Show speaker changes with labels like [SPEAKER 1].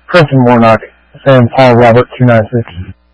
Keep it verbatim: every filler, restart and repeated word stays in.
[SPEAKER 1] Preston Warnock, Sam Paul Robert two nine six.